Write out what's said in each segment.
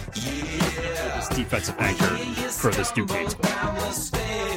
this defensive anchor for this Duquesne squad.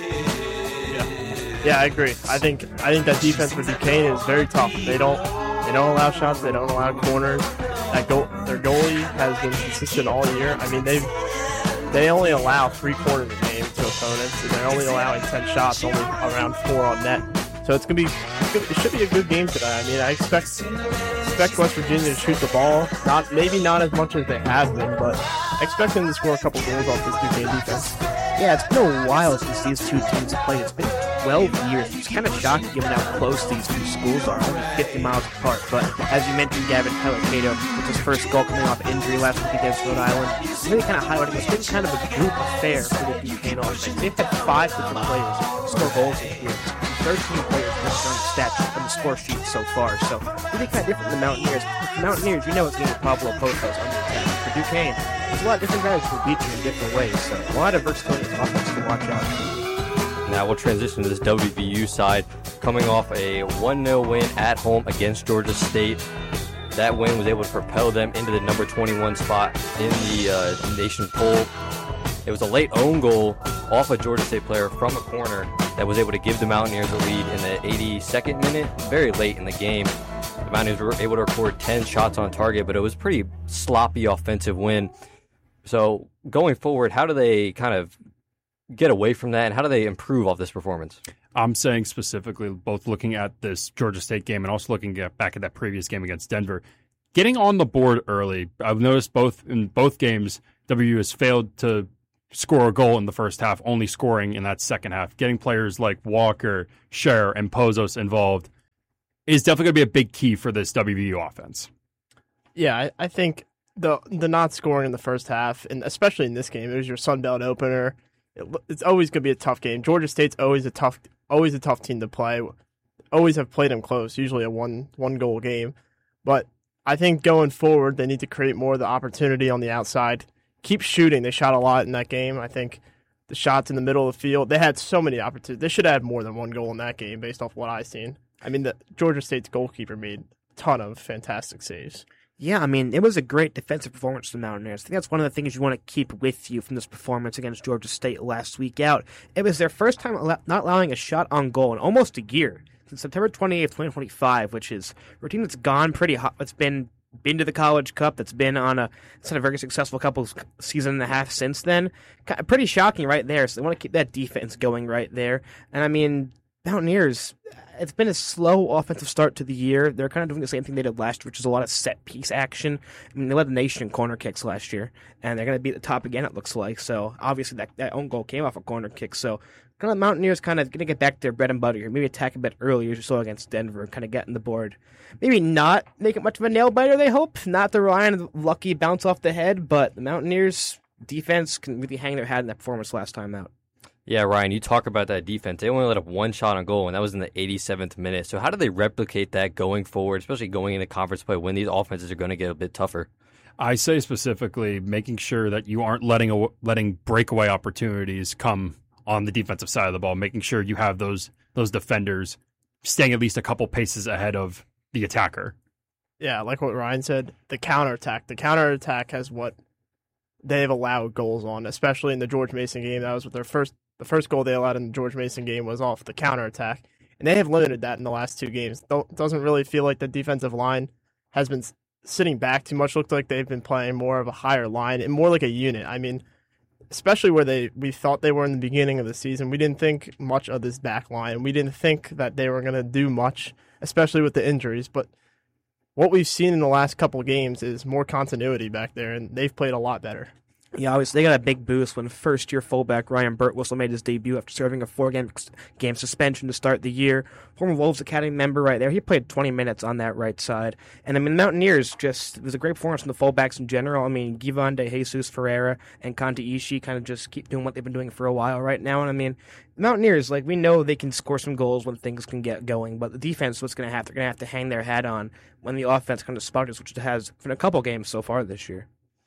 Yeah, I agree. I think that defense for Duquesne is very tough. They don't allow shots. They don't allow corners. Their goalie has been consistent all year. I mean, they only allow 3 quarters a game to opponents, and they're only allowing 10 shots, only around 4 on net. So it should be a good game today. I mean, I expect West Virginia to shoot the ball. Maybe not as much as they have been, but I expect them to score a couple goals off this Duquesne defense. Yeah, it's been a while since these two teams have played. It's been 12 years. It's kind of shocking given how close these two schools are, only 50 miles apart. But as you mentioned, Gavin, Tyler Cato, with his first goal coming off injury last week against Rhode Island, really kind of highlighting it's been kind of a group affair for the Duquesne offense. They've had 5 different players score goals this year. 13 players listed on the stat sheet, on the score sheet so far. So really kind of different than the Mountaineers. The Mountaineers, you know it's going to be Pablo Potos on the attack. For Duquesne, there's a lot of different guys who beat you in different ways. So a lot of versatility in the offense to watch out for. Now we'll transition to this WVU side, coming off a 1-0 win at home against Georgia State. That win was able to propel them into the number 21 spot in the nation poll. It was a late own goal off a Georgia State player from a corner that was able to give the Mountaineers a lead in the 82nd minute, very late in the game. The Mountaineers were able to record 10 shots on target, but it was a pretty sloppy offensive win. So going forward, how do they kind of get away from that, and how do they improve off this performance? I'm saying specifically, both looking at this Georgia State game and also looking back at that previous game against Denver, getting on the board early. I've noticed in both games, WU has failed to score a goal in the first half, only scoring in that second half. Getting players like Walker, Scher, and Pozos involved is definitely going to be a big key for this WVU offense. Yeah, I think the not scoring in the first half, and especially in this game, it was your Sun Belt opener. It's always going to be a tough game. Georgia State's always a tough team to play. Always have played them close, usually a one goal game. But I think going forward, they need to create more of the opportunity on the outside. Keep shooting. They shot a lot in that game. I think the shots in the middle of the field, they had so many opportunities. They should have had more than one goal in that game based off what I've seen. I mean, the Georgia State's goalkeeper made a ton of fantastic saves. Yeah, I mean, it was a great defensive performance for the Mountaineers. I think that's one of the things you want to keep with you from this performance against Georgia State last week out. It was their first time not allowing a shot on goal in almost a year, since September 28th, 2025, which is a routine that's gone pretty hot. It's been to the College Cup, that's been on it's had a very successful season and a half since then. Pretty shocking right there, so they want to keep that defense going right there. And I mean, Mountaineers, it's been a slow offensive start to the year. They're kind of doing the same thing they did last year, which is a lot of set-piece action. I mean, they led the nation in corner kicks last year, and they're going to be at the top again, it looks like. So, obviously, that own goal came off a corner kick. So, kind of Mountaineers kind of going to get back to their bread and butter here. Maybe attack a bit earlier, as you saw against Denver, and kind of get on the board. Maybe not make it much of a nail-biter, they hope. Not the Ryan lucky bounce off the head, but the Mountaineers' defense can really hang their hat in that performance last time out. Yeah, Ryan, you talk about that defense. They only let up one shot on goal, and that was in the 87th minute. So how do they replicate that going forward, especially going into conference play when these offenses are going to get a bit tougher? I say specifically making sure that you aren't letting breakaway opportunities come on the defensive side of the ball, making sure you have those defenders staying at least a couple paces ahead of the attacker. Yeah, like what Ryan said, the counterattack. The counterattack has what they've allowed goals on, especially in the George Mason game. That was what the first goal they allowed in the George Mason game was off the counterattack. And they have limited that in the last 2 games. It doesn't really feel like the defensive line has been sitting back too much. Looked like they've been playing more of a higher line and more like a unit. I mean, especially where we thought they were in the beginning of the season, we didn't think much of this back line. We didn't think that they were going to do much, especially with the injuries. But what we've seen in the last couple of games is more continuity back there, and they've played a lot better. Yeah, obviously they got a big boost when first-year fullback Ryan Birtwhistle made his debut after serving a 4-game suspension to start the year. Former Wolves Academy member right there. He played 20 minutes on that right side. And I mean, Mountaineers it was a great performance from the fullbacks in general. I mean, Givon de Jesus Ferreira and Conte Ishii kind of just keep doing what they've been doing for a while right now. And I mean, Mountaineers, we know they can score some goals when things can get going, but the defense, they're going to have to hang their hat on when the offense kind of sputters, which it has for a couple games so far this year.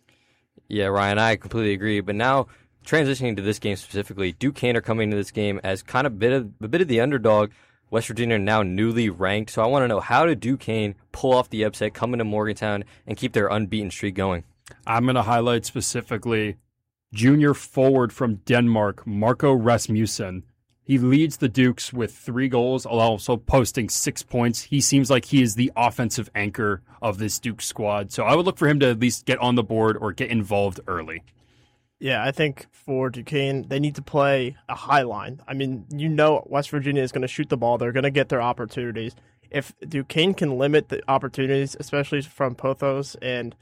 Yeah, Ryan, I completely agree. But now, transitioning to this game specifically, Duquesne are coming to this game as kind of a bit of the underdog. West Virginia now newly ranked. So I want to know, how did Duquesne pull off the upset, come into Morgantown, and keep their unbeaten streak going? I'm going to highlight specifically junior forward from Denmark, Marco Rasmussen. He leads the Dukes with 3 goals, also posting 6 points. He seems like he is the offensive anchor of this Duke squad. So I would look for him to at least get on the board or get involved early. Yeah, I think for Duquesne, they need to play a high line. I mean, West Virginia is going to shoot the ball. They're going to get their opportunities. If Duquesne can limit the opportunities, especially from Pothos and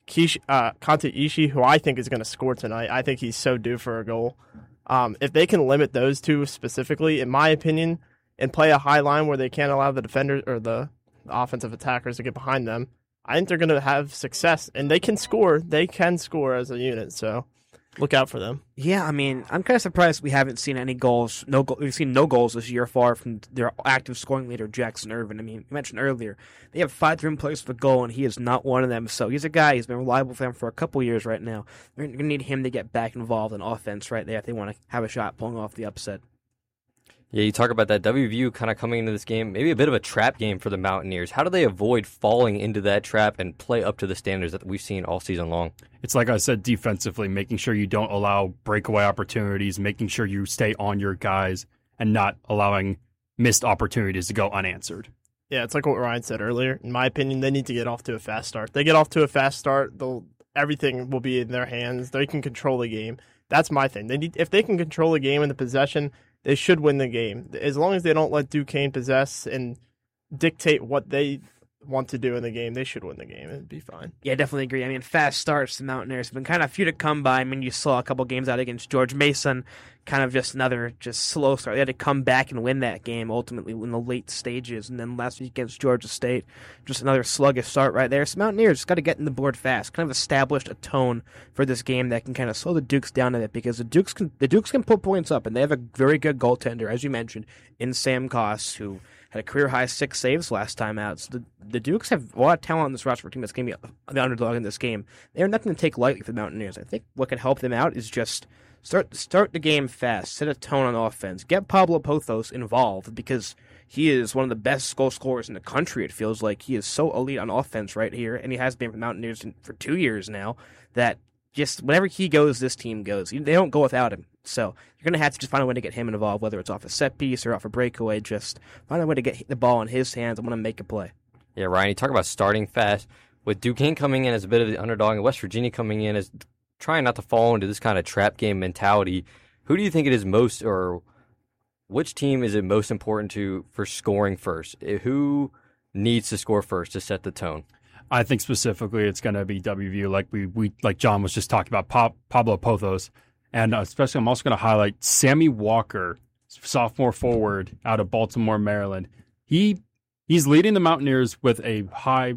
Kante Ishii, who I think is going to score tonight, I think he's so due for a goal. If they can limit those two specifically, in my opinion, and play a high line where they can't allow the defenders or the offensive attackers to get behind them, I think they're going to have success. And they can score. They can score as a unit, so look out for them. Yeah, I mean, I'm kind of surprised we haven't seen any goals. We've seen no goals this year far from their active scoring leader, Jackson Irvin. I mean, you mentioned earlier, they have 5 different players for the goal, and he is not one of them. So he's a guy, he's been reliable for them for a couple years right now. They're going to need him to get back involved in offense right there if they want to have a shot pulling off the upset. Yeah, you talk about that WVU kind of coming into this game, maybe a bit of a trap game for the Mountaineers. How do they avoid falling into that trap and play up to the standards that we've seen all season long? It's like I said, defensively, making sure you don't allow breakaway opportunities, making sure you stay on your guys, and not allowing missed opportunities to go unanswered. Yeah, it's like what Ryan said earlier. In my opinion, they need to get off to a fast start. They get off to a fast start, everything will be in their hands. They can control the game. That's my thing. If they can control the game and the possession, they should win the game. As long as they don't let Duquesne possess and dictate what they want to do in the game, they should win the game. It'd be fine. Yeah, definitely agree. I mean, fast starts, the Mountaineers have been kind of few to come by. I mean, you saw a couple games out against George Mason, kind of just another slow start. They had to come back and win that game ultimately in the late stages. And then last week against Georgia State, just another sluggish start right there. So Mountaineers got to get in the board fast, kind of established a tone for this game that can kind of slow the Dukes down a bit, because the Dukes can put points up, and they have a very good goaltender, as you mentioned, in Sam Koss, who had a career-high 6 saves last time out. So the Dukes have a lot of talent on this roster team that's going to be the underdog in this game. They are nothing to take lightly for the Mountaineers. I think what can help them out is just start the game fast, set a tone on offense, get Pablo Pothos involved, because he is one of the best goal scorers in the country, it feels like. He is so elite on offense right here, and he has been for the Mountaineers for 2 years now, that just whenever he goes, this team goes. They don't go without him. So you're going to have to just find a way to get him involved, whether it's off a set piece or off a breakaway. Just find a way to get the ball in his hands and want to make a play. Yeah, Ryan, you talk about starting fast. With Duquesne coming in as a bit of the underdog and West Virginia coming in as trying not to fall into this kind of trap game mentality, who do you think it is most, or which team is it most important for scoring first? Who needs to score first to set the tone? I think specifically it's going to be WVU, like John was just talking about, Pablo Pothos. And especially I'm also going to highlight Sammy Walker, sophomore forward out of Baltimore, Maryland. He's leading the Mountaineers with a high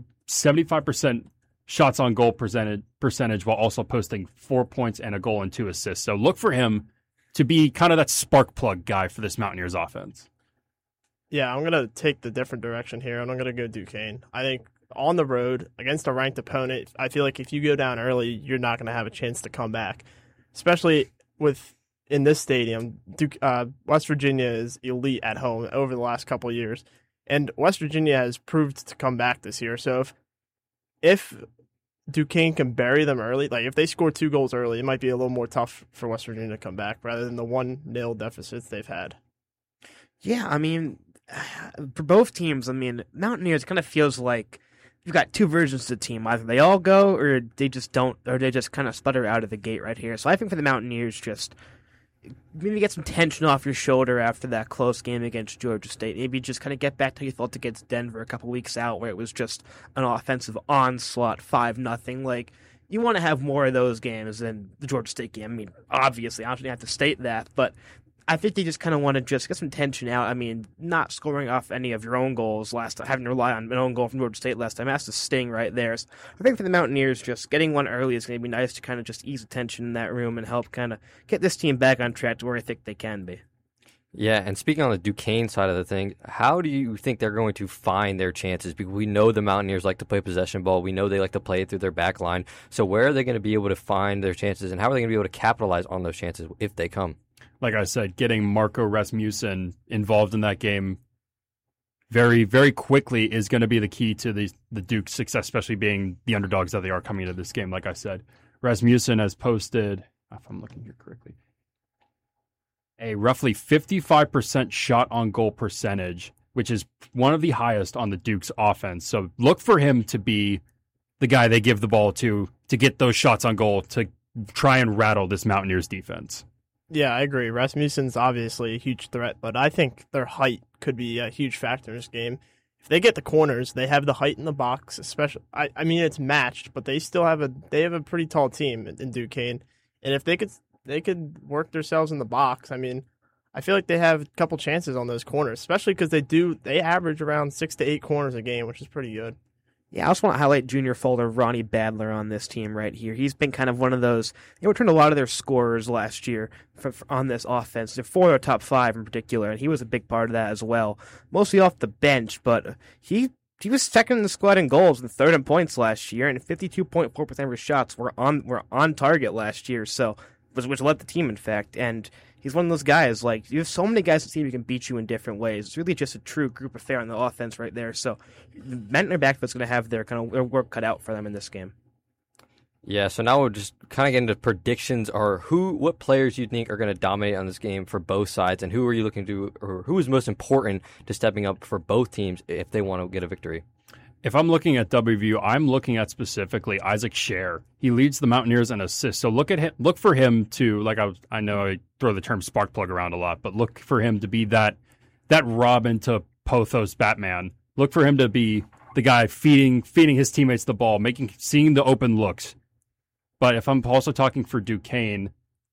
75% shots on goal percentage while also posting 4 points and a goal and 2 assists. So look for him to be kind of that spark plug guy for this Mountaineers offense. Yeah, I'm going to take the different direction here, and I'm going to go Duquesne. I think on the road against a ranked opponent, I feel like if you go down early, you're not going to have a chance to come back. Especially in this stadium, West Virginia is elite at home over the last couple of years, and West Virginia has proved to come back this year. So if Duquesne can bury them early, like if they score 2 goals early, it might be a little more tough for West Virginia to come back rather than the 1-0 deficits they've had. Yeah, I mean, for both teams, I mean, Mountaineers kind of feels like you've got 2 versions of the team. Either they all go, or they just don't, or they just kind of sputter out of the gate right here. So I think for the Mountaineers, just maybe get some tension off your shoulder after that close game against Georgia State. Maybe just kind of get back to how you felt against Denver a couple weeks out, where it was just an offensive onslaught, 5-0. Like, you want to have more of those games than the Georgia State game. I mean, obviously, I don't have to state that, but I think they just kind of want to just get some tension out. I mean, not scoring off any of your own goals last time, having to rely on an own goal from Georgia State last time, that's the sting right there. So I think for the Mountaineers, just getting one early is going to be nice to kind of just ease the tension in that room and help kind of get this team back on track to where I think they can be. Yeah, and speaking on the Duquesne side of the thing, how do you think they're going to find their chances? Because we know the Mountaineers like to play possession ball. We know they like to play it through their back line. So where are they going to be able to find their chances, and how are they going to be able to capitalize on those chances if they come? Like I said, getting Marco Rasmussen involved in that game very, very quickly is going to be the key to the Duke's success, especially being the underdogs that they are coming into this game. Like I said, Rasmussen has posted, if I'm looking here correctly, a roughly 55% shot on goal percentage, which is one of the highest on the Duke's offense. So look for him to be the guy they give the ball to get those shots on goal to try and rattle this Mountaineers defense. Yeah, I agree. Rasmussen's obviously a huge threat, but I think their height could be a huge factor in this game. If they get the corners, they have the height in the box. Especially, I mean, it's matched, but they still have a pretty tall team in Duquesne, and if they could work themselves in the box. I mean, I feel like they have a couple chances on those corners, especially because they average around 6 to 8 corners a game, which is pretty good. Yeah, I also want to highlight junior folder Ronnie Badler on this team right here. He's been kind of one of those. They returned a lot of their scorers last year on this offense. They're 4 of their top 5 in particular, and he was a big part of that as well. Mostly off the bench, but he was second in the squad in goals and third in points last year, and 52.4% of his shots were on target last year. So, which led the team, in fact, and he's one of those guys, like, you have so many guys that team who can beat you in different ways. It's really just a true group affair on the offense right there. So, Mentner backfield's going to have their kind of work cut out for them in this game. Yeah, so now we'll just kind of get into predictions, or what players you think are going to dominate on this game for both sides, and who are you looking to, or who is most important to stepping up for both teams if they want to get a victory? If I'm looking at WVU, I'm looking at specifically Isaac Scher. He leads the Mountaineers in assists. So look for him to, like I know I throw the term spark plug around a lot, but look for him to be that Robin to Pothos Batman. Look for him to be the guy feeding his teammates the ball, seeing the open looks. But if I'm also talking for Duquesne,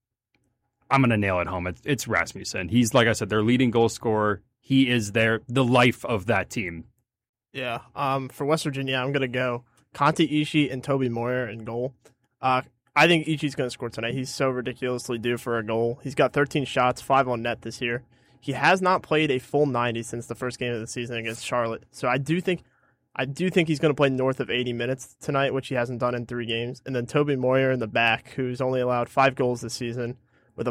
I'm going to nail it home. It's Rasmussen. He's, like I said, their leading goal scorer. He is the life of that team. Yeah. For West Virginia, I'm going to go Conte Ishii and Toby Moyer in goal. I think Ishii's going to score tonight. He's so ridiculously due for a goal. He's got 13 shots, 5 on net this year. He has not played a full 90 since the first game of the season against Charlotte. So I do think he's going to play north of 80 minutes tonight, which he hasn't done in 3 games. And then Toby Moyer in the back, who's only allowed 5 goals this season with a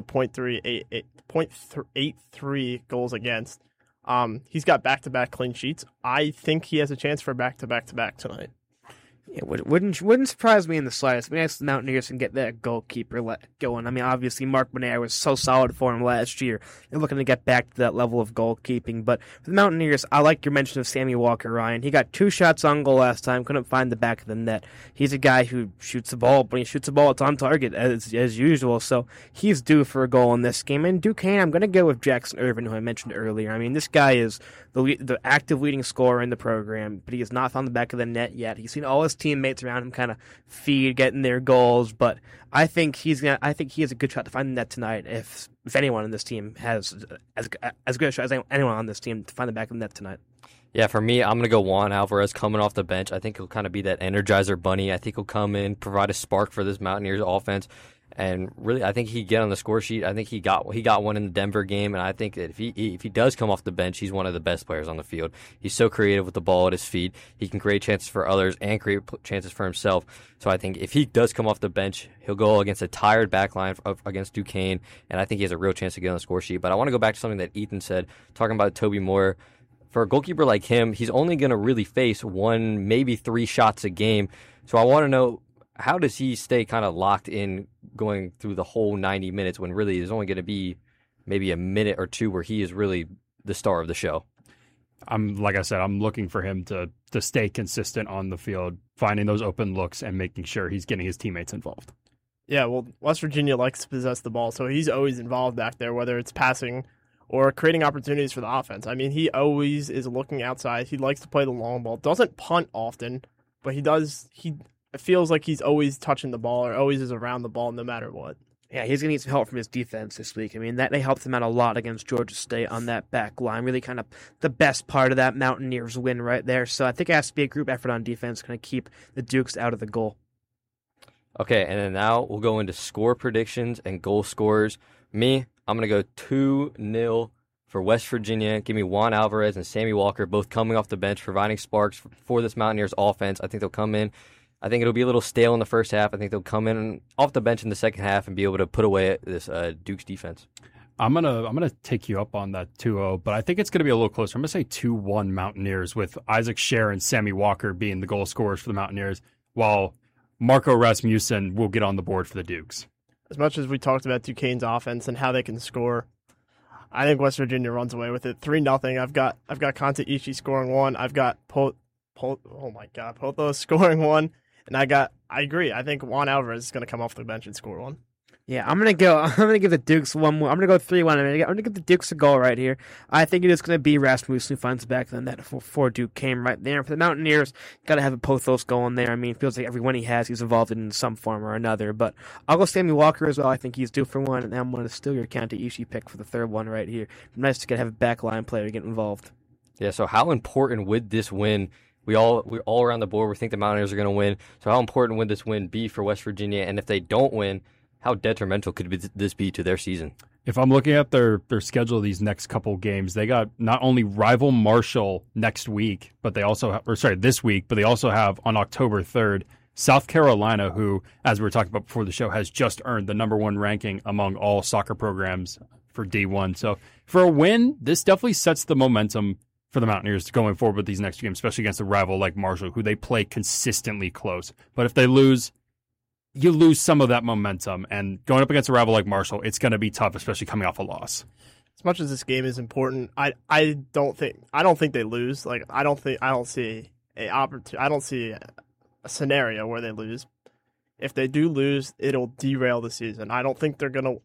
.83 goals against. He's got back-to-back clean sheets. I think he has a chance for a back-to-back-to-back tonight. Yeah, wouldn't surprise me in the slightest. I mean, the Mountaineers can get that goalkeeper going. I mean, obviously, Mark Bonaire was so solid for him last year. They're looking to get back to that level of goalkeeping. But for the Mountaineers, I like your mention of Sammy Walker, Ryan. He got 2 shots on goal last time, couldn't find the back of the net. He's a guy who shoots the ball, but when he shoots the ball, it's on target as usual. So he's due for a goal in this game. And Duquesne, I'm going to go with Jackson Irvin, who I mentioned earlier. I mean, this guy is the active leading scorer in the program, but he has not found the back of the net yet. He's seen all his teammates around him kind of getting their goals, but I think he has a good shot to find the net tonight. If anyone on this team has as good a shot as anyone on this team to find the back of the net tonight. Yeah, for me, I'm going to go Juan Alvarez coming off the bench. I think he'll kind of be that energizer bunny. I think he'll come in, provide a spark for this Mountaineers offense. And really, I think he get on the score sheet. I think he got one in the Denver game, and I think that if he does come off the bench, he's one of the best players on the field. He's so creative with the ball at his feet. He can create chances for others and create chances for himself. So I think if he does come off the bench, he'll go against a tired back line against Duquesne, and I think he has a real chance to get on the score sheet. But I want to go back to something that Ethan said, talking about Toby Moyer. For a goalkeeper like him, he's only going to really face 1, maybe 3 shots a game. So I want to know, how does he stay kind of locked in going through the whole 90 minutes when really there's only going to be maybe a minute or 2 where he is really the star of the show? Like I said, I'm looking for him to stay consistent on the field, finding those open looks and making sure he's getting his teammates involved. Yeah, well, West Virginia likes to possess the ball, so he's always involved back there, whether it's passing or creating opportunities for the offense. I mean, he always is looking outside. He likes to play the long ball. Doesn't punt often, but he does. It feels like he's always touching the ball or always is around the ball no matter what. Yeah, he's going to need some help from his defense this week. I mean, they helped him out a lot against Georgia State on that back line. Really kind of the best part of that Mountaineers win right there. So I think it has to be a group effort on defense, kind of keep the Dukes out of the goal. Okay, and then now we'll go into score predictions and goal scorers. Me, I'm going to go 2-0 for West Virginia. Give me Juan Alvarez and Sammy Walker, both coming off the bench, providing sparks for this Mountaineers offense. I think they'll come in. I think it'll be a little stale in the first half. I think they'll come in off the bench in the second half and be able to put away this Duke's defense. I'm gonna take you up on that 2-0, but I think it's gonna be a little closer. I'm gonna say 2-1 Mountaineers, with Isaac Scher and Sammy Walker being the goal scorers for the Mountaineers, while Marco Rasmussen will get on the board for the Dukes. As much as we talked about Duquesne's offense and how they can score, I think West Virginia runs away with it 3-0. I've got Kanta Ishii scoring one. I've got Potho scoring one, and I agree. I think Juan Alvarez is going to come off the bench and score one. Yeah, I'm gonna give the Dukes one more. I'm gonna go 3-1. I'm gonna give the Dukes a goal right here. I think it is gonna be Rasmussen who finds back then that 4 Duke came right there. For the Mountaineers, gotta have a Pothos going there. I mean, it feels like every one he has, he's involved in some form or another. But I'll go Sammy Walker as well. I think he's due for one, and I'm gonna steal your Kanta Ishii pick for the third one right here. Nice to have a backline player get involved. Yeah. So how important would this win? We're all around the board. We think the Mountaineers are going to win. So how important would this win be for West Virginia? And if they don't win, how detrimental could this be to their season? If I'm looking at their schedule these next couple games, they got not only rival Marshall next week, but they also this week, but they also have on October 3rd South Carolina, who, as we were talking about before the show, has just earned the number 1 ranking among all soccer programs for D1. So for a win, this definitely sets the momentum for the Mountaineers going forward with these next games, especially against a rival like Marshall, who they play consistently close. But if they lose, you lose some of that momentum, and going up against a rival like Marshall, it's going to be tough, especially coming off a loss. As much as this game is important, I don't think they lose. Like I don't see a scenario where they lose. If they do lose, it'll derail the season. I don't think they're gonna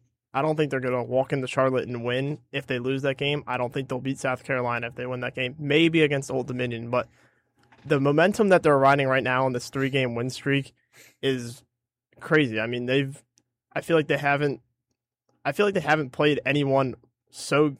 walk into Charlotte and win if they lose that game. I don't think they'll beat South Carolina if they win that game. Maybe against Old Dominion, but the momentum that they're riding right now on this 3-game win streak is crazy. I mean, I feel like they haven't played anyone so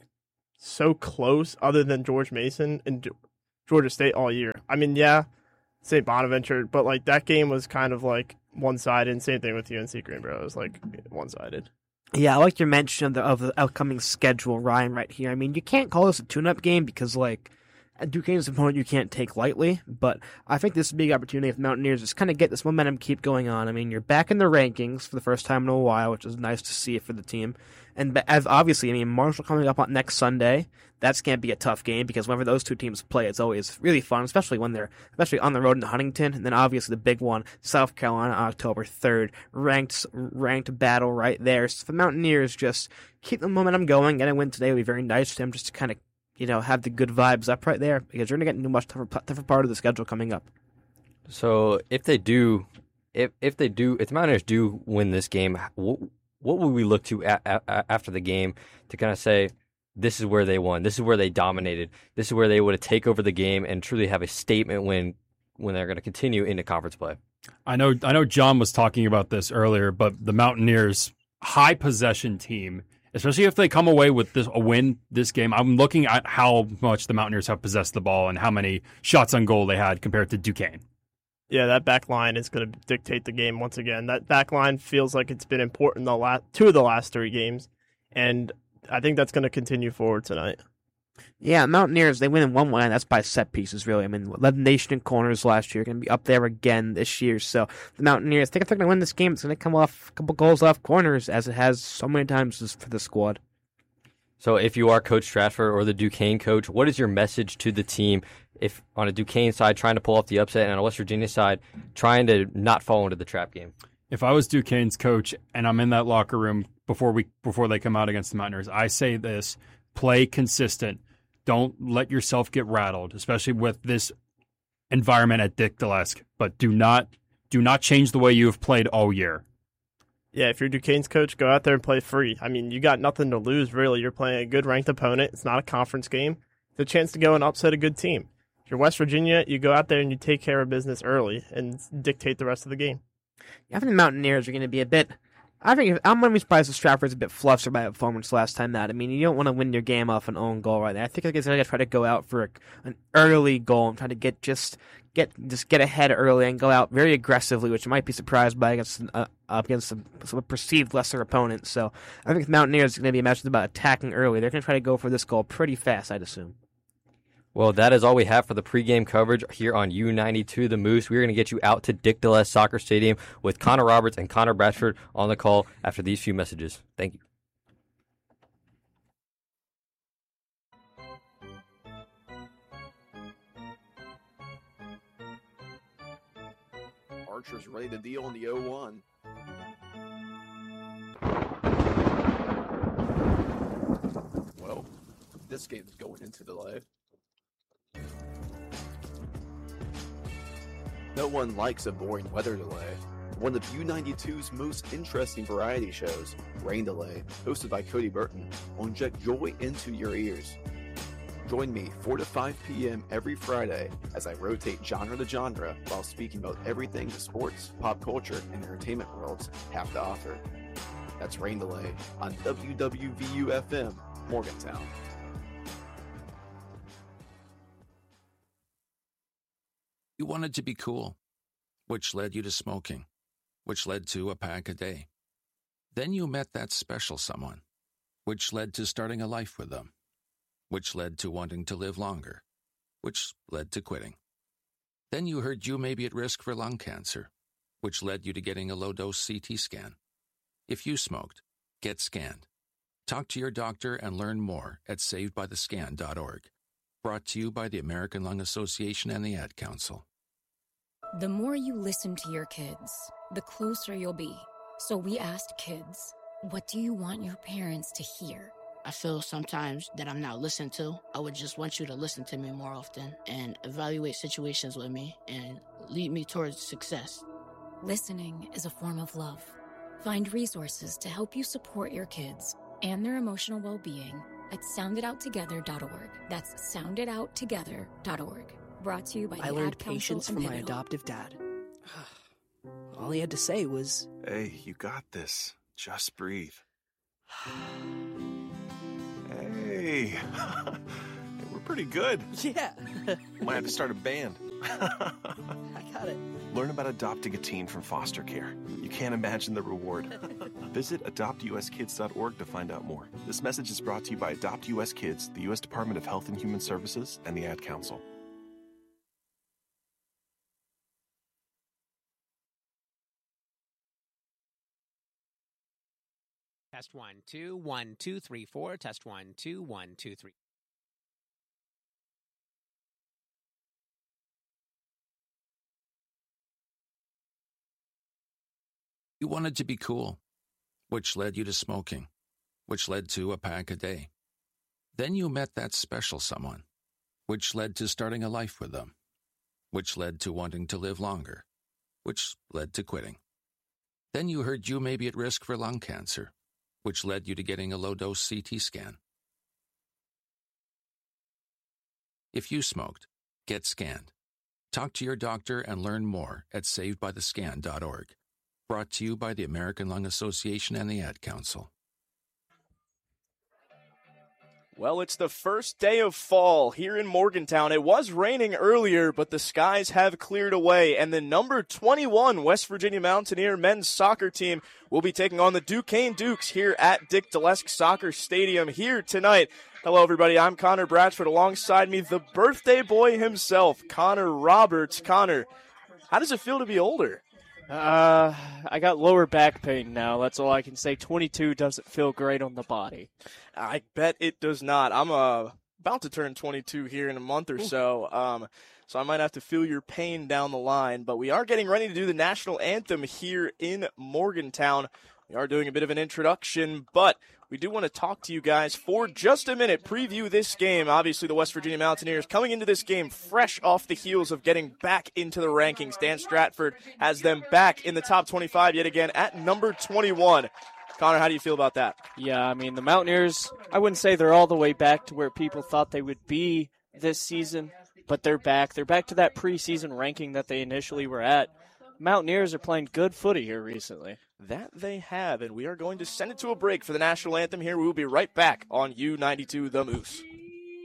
close other than George Mason and Georgia State all year. I mean, yeah, St. Bonaventure, but like that game was kind of like one-sided. And same thing with UNC Greenboro. It was like one-sided. Yeah, I like your mention of the upcoming schedule, Ryan, right here. I mean, you can't call this a tune-up game because, like, Duquesne's an opponent you can't take lightly, but I think this is a big opportunity for the Mountaineers to just kind of get this momentum keep going on. I mean, you're back in the rankings for the first time in a while, which is nice to see for the team. And as obviously, I mean, Marshall coming up on next Sunday, that's going to be a tough game because whenever those two teams play, it's always really fun, especially when they're on the road in Huntington. And then obviously the big one, South Carolina, October 3rd, ranked battle right there. So the Mountaineers just keep the momentum going. Getting a win today would be very nice for them just to kind of, have the good vibes up right there because you're going to get into a much tougher part of the schedule coming up. So if the Mountaineers do win this game, what will we look to after the game to kind of say, this is where they won, this is where they dominated, this is where they would take over the game and truly have a statement win when they're going to continue into conference play? I know John was talking about this earlier, but the Mountaineers' high possession team, especially if they come away with a win this game, I'm looking at how much the Mountaineers have possessed the ball and how many shots on goal they had compared to Duquesne. Yeah, that back line is going to dictate the game once again. That back line feels like it's been important two of the last 3 games, and I think that's going to continue forward tonight. Yeah, Mountaineers, they win in 1-1, and that's by set pieces, really. I mean, led the nation in corners last year, going to be up there again this year. So the Mountaineers, I think if they're going to win this game, it's going to come off a couple goals off corners, as it has so many times for the squad. So if you are Coach Stratford or the Duquesne coach, what is your message to the team if on a Duquesne side trying to pull off the upset and on a West Virginia side trying to not fall into the trap game? If I was Duquesne's coach and I'm in that locker room before they come out against the Mountaineers, I say this: play consistent. Don't let yourself get rattled, especially with this environment at Dick Gillespie. But do not change the way you have played all year. Yeah, if you're Duquesne's coach, go out there and play free. I mean, you got nothing to lose, really. You're playing a good ranked opponent. It's not a conference game. It's a chance to go and upset a good team. If you're West Virginia, you go out there and you take care of business early and dictate the rest of the game. I think the Mountaineers are going to be I'm going to be surprised if Stratford's a bit flustered by that performance last time out. I mean, you don't want to win your game off an own goal right there. I think they're going to try to go out for an early goal and try to get ahead early and go out very aggressively, which you might be surprised by against some perceived lesser opponent. So I think the Mountaineers are going to be a match about attacking early. They're going to try to go for this goal pretty fast, I'd assume. Well, that is all we have for the pregame coverage here on U92 The Moose. We're going to get you out to Dick Gillespie Soccer Stadium with Connor Roberts and Connor Bradford on the call after these few messages. Thank you. Archer's ready to deal in the 0-1. Well, this game's going into delay. No one likes a boring weather delay. One of U92's most interesting variety shows, Rain Delay, hosted by Cody Burton, will inject joy into your ears. Join me 4 to 5 p.m. every Friday as I rotate genre to genre while speaking about everything the sports, pop culture, and entertainment worlds have to offer. That's Rain Delay on WWVU-FM, Morgantown. You wanted to be cool, which led you to smoking, which led to a pack a day. Then you met that special someone, which led to starting a life with them, which led to wanting to live longer, which led to quitting. Then you heard you may be at risk for lung cancer, which led you to getting a low-dose CT scan. If you smoked, get scanned. Talk to your doctor and learn more at savedbythescan.org. Brought to you by the American Lung Association and the Ad Council. The more you listen to your kids, the closer you'll be. So we asked kids, what do you want your parents to hear? I feel sometimes that I'm not listened to. I would just want you to listen to me more often and evaluate situations with me and lead me towards success. Listening is a form of love. Find resources to help you support your kids and their emotional well-being at sounditouttogether.org. That's sounditouttogether.org. Brought to you by the I Ad learned Council patience and from my Pivotal. adoptive dad. All he had to say was, Hey, you got this. Just breathe. Hey, we're pretty good. yeah, Might have to start a band. I got it. Learn about adopting a teen from foster care. You can't imagine the reward. Visit adoptuskids.org to find out more. This message is brought to you by Adopt US Kids, the U.S. Department of Health and Human Services, and the Ad Council. Test 1, 2, 1, 2, 3, 4. Test 1, 2, 1, 2, 3. You wanted to be cool, which led you to smoking, which led to a pack a day. Then you met that special someone, which led to starting a life with them, which led to wanting to live longer, which led to quitting. Then you heard you may be at risk for lung cancer, which led you to getting a low-dose CT scan. If you smoked, get scanned. Talk to your doctor and learn more at savedbythescan.org. Brought to you by the American Lung Association and the Ad Council. Well, it's the first day of fall here in Morgantown. It was raining earlier, but the skies have cleared away, and the number 21 West Virginia Mountaineer men's soccer team will be taking on the Duquesne Dukes here at Dick Dalesk Soccer Stadium here tonight. Hello, everybody. I'm Connor Bradford. Alongside me, the birthday boy himself, Connor Roberts. Connor, how does it feel to be older? I got lower back pain now. That's all I can say. 22 doesn't feel great on the body. I bet it does not. I'm about to turn 22 here in a month or so, so I might have to feel your pain down the line. But we are getting ready to do the national anthem here in Morgantown. We are doing a bit of an introduction, but we do want to talk to you guys for just a minute, preview this game. Obviously, the West Virginia Mountaineers coming into this game fresh off the heels of getting back into the rankings. Dan Stratford has them back in the top 25 yet again at number 21. Connor, how do you feel about that? Yeah, I mean, the Mountaineers, I wouldn't say they're all the way back to where people thought they would be this season, but they're back. They're back to that preseason ranking that they initially were at. Mountaineers are playing good footy here recently. That they have, and we are going to send it to a break for the national anthem here. We will be right back on U92 The Moose.